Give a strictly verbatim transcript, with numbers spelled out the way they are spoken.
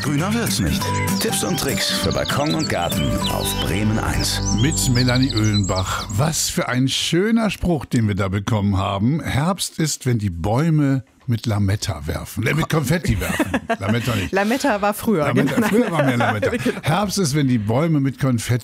Grüner wird's nicht. Tipps und Tricks für Balkon und Garten auf Bremen eins. Mit Melanie Oehlenbach. Was für ein schöner Spruch, den wir da bekommen haben. Herbst ist, wenn die Bäume mit Lametta werfen. Äh, mit Konfetti werfen. Lametta nicht. Lametta war früher. Lametta, genau. Früher war mehr Lametta. Herbst ist, wenn die Bäume mit Konfetti